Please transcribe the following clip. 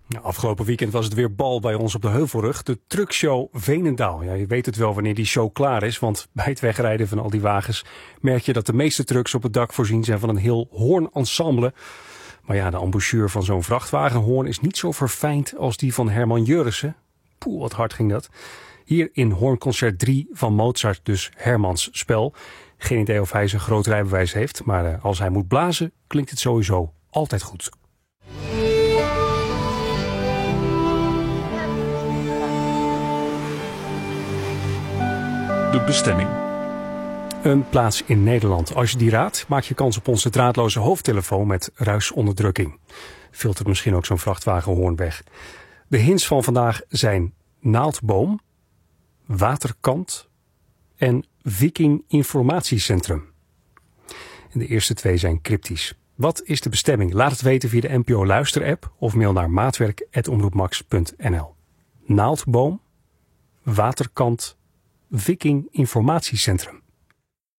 Nou, afgelopen weekend was het weer bal bij ons op de Heuvelrug. De truckshow Veenendaal. Ja, je weet het wel wanneer die show klaar is. Want bij het wegrijden van al die wagens merk je dat de meeste trucks op het dak voorzien zijn van een heel hoornensemble. Maar ja, de embouchure van zo'n vrachtwagenhoorn is niet zo verfijnd als die van Herman Jurrissen. Poeh, wat hard ging dat. Hier in Hoornconcert 3 van Mozart, dus Hermans spel. Geen idee of hij zijn groot rijbewijs heeft, maar als hij moet blazen klinkt het sowieso altijd goed. De bestemming. Een plaats in Nederland. Als je die raadt, maak je kans op onze draadloze hoofdtelefoon met ruisonderdrukking. Filtert misschien ook zo'n vrachtwagenhoorn weg. De hints van vandaag zijn naaldboom, waterkant en Viking Informatiecentrum. En de eerste twee zijn cryptisch. Wat is de bestemming? Laat het weten via de NPO Luister-app of mail naar maatwerk@omroepmax.nl. Naaldboom, waterkant, Viking Informatiecentrum.